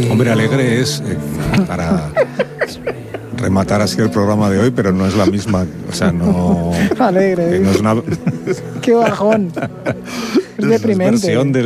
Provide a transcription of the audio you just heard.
Hombre, alegre es para rematar así el programa de hoy, pero no es la misma. O sea, no... Alegre. No es una... Qué bajón. Es deprimente. Versión